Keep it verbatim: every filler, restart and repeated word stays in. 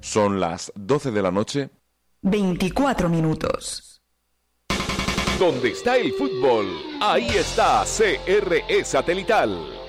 Son las doce de la noche. veinticuatro minutos. Donde está el fútbol, ahí está C R E Satelital.